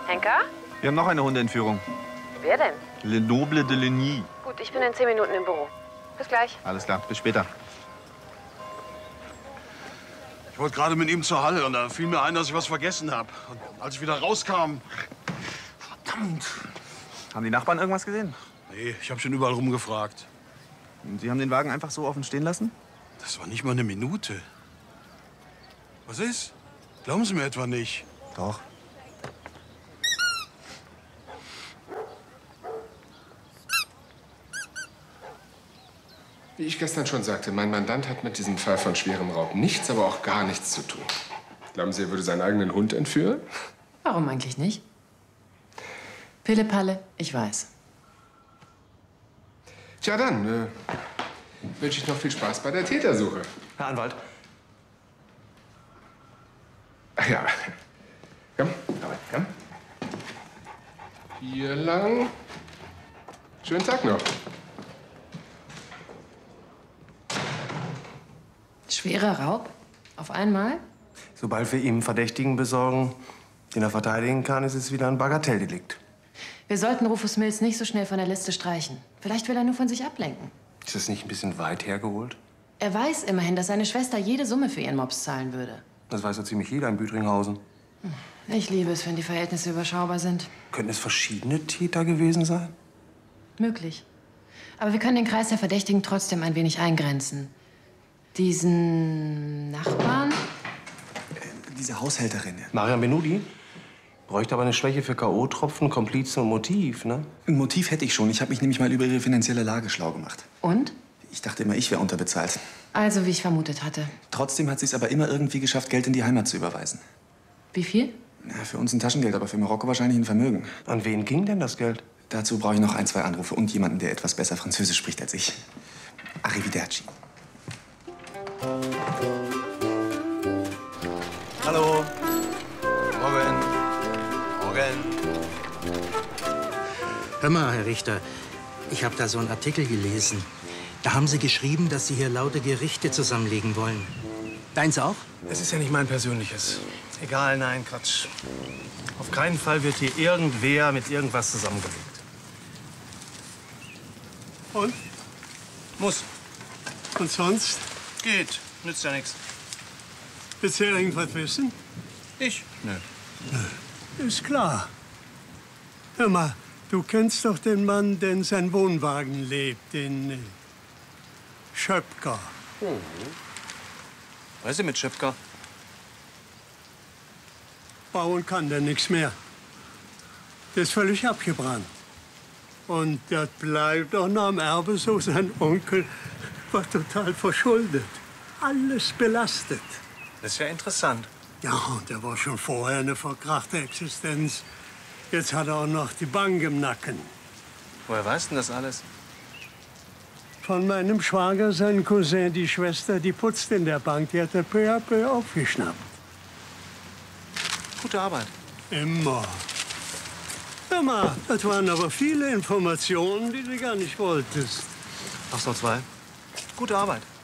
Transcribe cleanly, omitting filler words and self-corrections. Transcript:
Henker? Wir haben noch eine Hundeentführung. Wer denn? Le Noble de Ligny. Gut, ich bin in 10 Minuten im Büro. Bis gleich. Alles klar, bis später. Ich wollte gerade mit ihm zur Halle und da fiel mir ein, dass ich was vergessen habe. Und als ich wieder rauskam, verdammt. Haben die Nachbarn irgendwas gesehen? Nee, ich habe schon überall rumgefragt. Und Sie haben den Wagen einfach so offen stehen lassen? Das war nicht mal eine Minute. Was ist? Glauben Sie mir etwa nicht? Doch. Wie ich gestern schon sagte, mein Mandant hat mit diesem Fall von schwerem Raub nichts, aber auch gar nichts zu tun. Glauben Sie, er würde seinen eigenen Hund entführen? Warum eigentlich nicht? Pille-Palle, ich weiß. Tja, dann wünsche ich noch viel Spaß bei der Tätersuche. Herr Anwalt. Ach ja. Komm, Arbeit, komm. Hier lang. Schönen Tag noch. Schwerer Raub? Auf einmal? Sobald wir ihm einen Verdächtigen besorgen, den er verteidigen kann, ist es wieder ein Bagatelldelikt. Wir sollten Rufus Mills nicht so schnell von der Liste streichen. Vielleicht will er nur von sich ablenken. Ist das nicht ein bisschen weit hergeholt? Er weiß immerhin, dass seine Schwester jede Summe für ihren Mops zahlen würde. Das weiß so ziemlich jeder in Büdringhausen. Ich liebe es, wenn die Verhältnisse überschaubar sind. Könnten es verschiedene Täter gewesen sein? Möglich. Aber wir können den Kreis der Verdächtigen trotzdem ein wenig eingrenzen. Diesen Nachbarn? Diese Haushälterin. Marian Benudi? Bräuchte aber eine Schwäche für K.O.-Tropfen, Komplizen und Motiv, ne? Ein Motiv hätte ich schon. Ich habe mich nämlich mal über ihre finanzielle Lage schlau gemacht. Und? Ich dachte immer, ich wäre unterbezahlt. Also, wie ich vermutet hatte. Trotzdem hat sie es aber immer irgendwie geschafft, Geld in die Heimat zu überweisen. Wie viel? Ja, für uns ein Taschengeld, aber für Marokko wahrscheinlich ein Vermögen. An wen ging denn das Geld? Dazu brauche ich noch 1, 2 Anrufe und jemanden, der etwas besser Französisch spricht als ich. Arrivederci. Hallo. Morgen. Morgen. Hör mal, Herr Richter, ich habe da so einen Artikel gelesen. Da haben Sie geschrieben, dass Sie hier lauter Gerichte zusammenlegen wollen. Deins auch? Es ist ja nicht mein persönliches. Egal, nein, Quatsch. Auf keinen Fall wird hier irgendwer mit irgendwas zusammengelegt. Und? Muss. Und sonst? Geht. Nützt ja nichts. Willst du irgendwas wissen? Ich? Nö. Ist klar. Hör mal, du kennst doch den Mann, der in seinem Wohnwagen lebt, den Schöpker. Was ist denn mit Schöpker? Bauen kann der nichts mehr. Der ist völlig abgebrannt. Und das bleibt auch nach dem Erbe so. Sein Onkel war total verschuldet. Alles belastet. Das ist ja interessant. Ja, und der war schon vorher eine verkrachte Existenz. Jetzt hat er auch noch die Bank im Nacken. Woher weißt denn das alles? Von meinem Schwager, sein Cousin, die Schwester, die putzt in der Bank. Die hat er peu à peu aufgeschnappt. Gute Arbeit. Immer. Hör mal, das waren aber viele Informationen, die du gar nicht wolltest. Mach's noch 2. Gute Arbeit.